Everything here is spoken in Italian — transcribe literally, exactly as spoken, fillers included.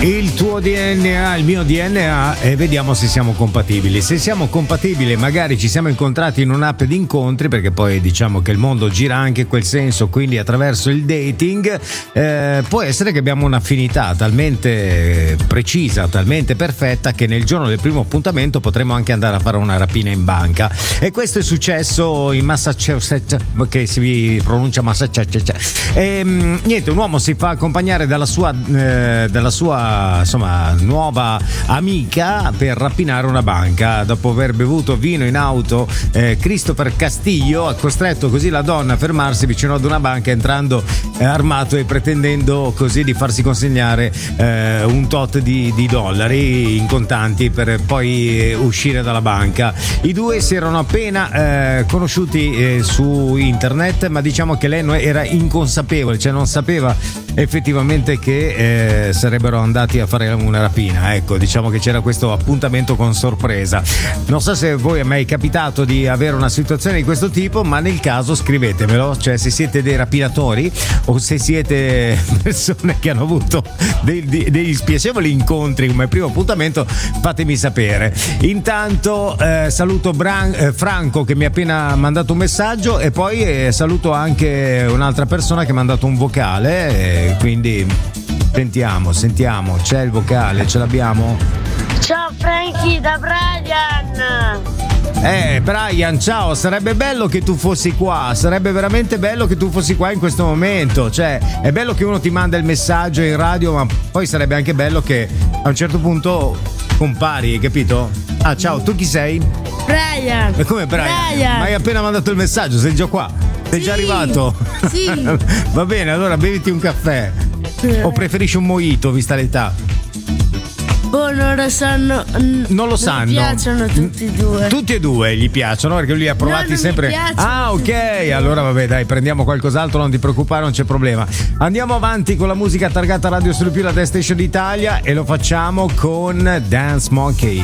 Il tuo D N A, il mio D N A, e vediamo se siamo compatibili. Se siamo compatibili, magari ci siamo incontrati in un'app di incontri, perché poi diciamo che il mondo gira anche in quel senso, quindi attraverso il dating eh, può essere che abbiamo un'affinità talmente precisa, talmente perfetta, che nel giorno del primo appuntamento potremo anche andare a fare una rapina in banca. E questo è successo in Massachusetts, che si pronuncia Massachusetts. E niente, un uomo si fa accompagnare dalla sua eh, dalla sua insomma nuova amica per rapinare una banca. Dopo aver bevuto vino in auto, eh, Christopher Castillo ha costretto così la donna a fermarsi vicino ad una banca, entrando eh, armato e pretendendo così di farsi consegnare eh, un tot di, di dollari in contanti per poi uscire dalla banca. I due si erano appena eh, conosciuti eh, su internet, ma diciamo che lei era inconsapevole, cioè non sapeva effettivamente che eh, sarebbero andati a fare una rapina. Ecco, diciamo che c'era questo appuntamento con sorpresa. Non so se voi è mai capitato di avere una situazione di questo tipo, ma nel caso scrivetemelo, cioè se siete dei rapinatori o se siete persone che hanno avuto dei, dei, degli spiacevoli incontri come primo appuntamento, fatemi sapere. Intanto eh, saluto Bran- eh, Franco, che mi ha appena mandato un messaggio, e poi eh, saluto anche un'altra persona che mi ha mandato un vocale, eh, quindi sentiamo, sentiamo, c'è il vocale, ce l'abbiamo? Ciao Frankie da Brian. Eh Brian, ciao, sarebbe bello che tu fossi qua, sarebbe veramente bello che tu fossi qua in questo momento. Cioè, è bello che uno ti manda il messaggio in radio, ma poi sarebbe anche bello che a un certo punto compari, capito? Ah, ciao, tu chi sei? Brian. E come Brian? Brian. Ma hai appena mandato il messaggio, sei già qua? Sei sì, già arrivato? Sì. Va bene, allora beviti un caffè. O preferisci un mojito, vista l'età? Boh, non lo sanno. Non lo sanno. Mi piacciono tutti e due. Tutti e due gli piacciono, perché lui li ha provati no, sempre. Mi ah, ok. Allora vabbè, dai, prendiamo qualcos'altro, non ti preoccupare, non c'è problema. Andiamo avanti con la musica targata Radio Studio Più, la Test Station d'Italia, e lo facciamo con Dance Monkey.